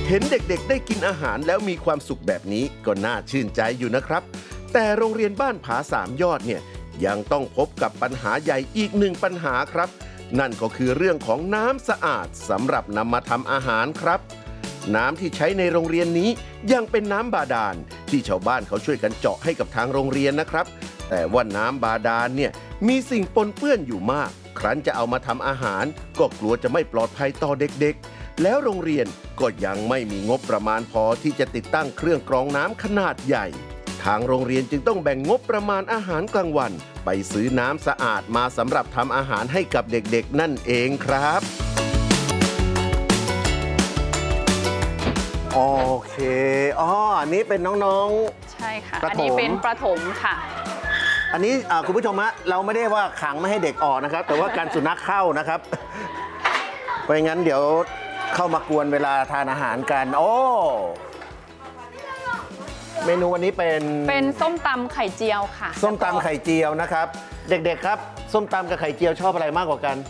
เห็นเด็กๆได้กินอาหารแล้วมีความสุขแบบนี้ก็น่าชื่นใจอยู่นะครับแต่โรงเรียนบ้านผาสามยอดเนี่ยยังต้องพบกับปัญหาใหญ่อีกหนึ่งปัญหาครับนั่นก็คือเรื่องของน้ำสะอาดสำหรับนำมาทำอาหารครับน้ำที่ใช้ในโรงเรียนนี้ยังเป็นน้ำบาดาลที่ชาวบ้านเขาช่วยกันเจาะให้กับทางโรงเรียนนะครับแต่ว่าน้ำบาดาลเนี่ยมีสิ่งปนเปื้อนอยู่มากครั้นจะเอามาทำอาหารก็กลัวจะไม่ปลอดภัยต่อเด็กๆแล้วโรงเรียนก็ยังไม่มีงบประมาณพอที่จะติดตั้งเครื่องกรองน้ำขนาดใหญ่ทางโรงเรียนจึงต้องแบ่งงบประมาณอาหารกลางวันไปซื้อน้ำสะอาดมาสำหรับทำอาหารให้กับเด็กๆนั่นเองครับโอเคอันนี้เป็นน้องๆใช่ค่ะอันนี้เป็นประถมค่ะอันนี้คุณผู้ชมฮะเราไม่ได้ว่าขังไม่ให้เด็กออกนะครับแต่ว่าการสุนัขเข้านะครับเพราะงั้นเดี๋ยวเข้ามากวนเวลาทานอาหารกันเมนูวันนี้เป็นส้มตำไข่เจียวค่ะส้มตำไข่เจียวนะครับเด็กๆครับส้มตำกับไข่เจียวชอบอะไรมากกว่ากัน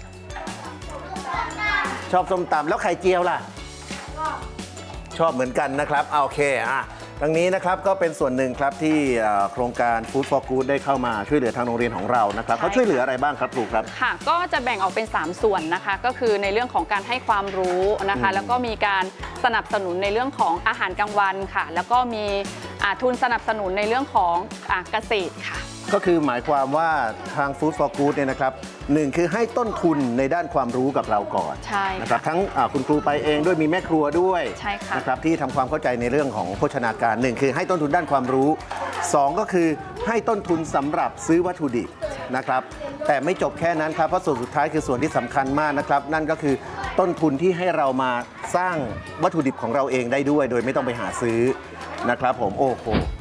ชอบส้มตำแล้วไข่เจียวล่ะชอบเหมือนกันนะครับโอเคดังนี้นะครับก็เป็นส่วนหนึ่งครับที่โครงการ Food for Good ได้เข้ามาช่วยเหลือทางโรงเรียนของเรานะครับเขาช่วยเหลืออะไรบ้างครับครูครับค่ะก็จะแบ่งออกเป็น3ส่วนนะคะก็คือในเรื่องของการให้ความรู้นะคะแล้วก็มีการสนับสนุนในเรื่องของอาหารกลางวันค่ะแล้วก็มีทุนสนับสนุนในเรื่องของเกษตรค่ะก็คือหมายความว่าทาง Food for Good เนี่ยนะครับหนึ่งคือให้ต้นทุนในด้านความรู้กับเราก่อนใช่นะครับทั้งคุณครูไปเองด้วยมีแม่ครัวด้วยใช่ค่ะนะครับที่ทำความเข้าใจในเรื่องของโภชนาการหนึ่งคือให้ต้นทุนด้านความรู้2ก็คือให้ต้นทุนสำหรับซื้อวัตถุดิบนะครับแต่ไม่จบแค่นั้นครับเพราะส่วนสุดท้ายคือส่วนที่สำคัญมากนะครับนั่นก็คือต้นทุนที่ให้เรามาสร้างวัตถุดิบของเราเองได้ด้วยโดยไม่ต้องไปหาซื้อนะครับผมโอ้โห